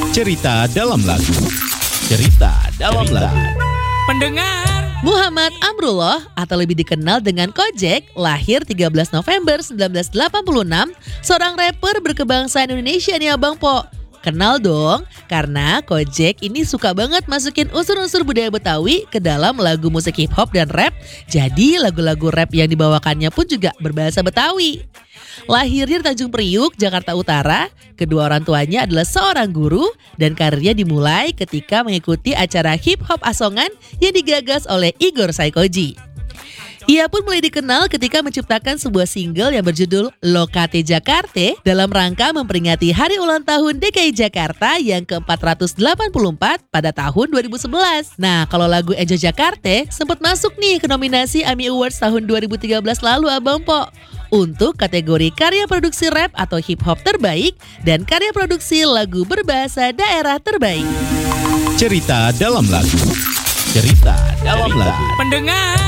Cerita dalam lagu. Cerita dalam lagu. Pendengar, Muhammad Amrullah atau lebih dikenal dengan Kojek lahir 13 November 1986, seorang rapper berkebangsaan Indonesia nih Abang Po. Kenal dong, karena Kojek ini suka banget masukin unsur-unsur budaya Betawi ke dalam lagu musik hip hop dan rap. Jadi lagu-lagu rap yang dibawakannya pun juga berbahasa Betawi. Lahirnya di Tanjung Priuk, Jakarta Utara, kedua orang tuanya adalah seorang guru dan karirnya dimulai ketika mengikuti acara hip hop asongan yang digagas oleh Igor Saikoji. Ia pun mulai dikenal ketika menciptakan sebuah single yang berjudul Lokate Jakarta dalam rangka memperingati hari ulang tahun DKI Jakarta yang ke-484 pada tahun 2011. Nah, kalau lagu Enjoy Jakarta sempat masuk nih ke nominasi AMI Awards tahun 2013 lalu Abang Po, untuk kategori karya produksi rap atau hip hop terbaik dan karya produksi lagu berbahasa daerah terbaik. Cerita dalam lagu. Cerita dalam lagu. pendengar.